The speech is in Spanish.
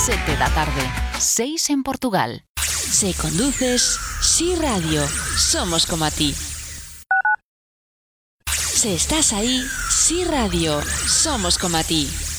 7 da tarde, 6 en Portugal. Se conduces, Sí Radio, somos como a ti. Si estás ahí, Sí Radio, somos como a ti.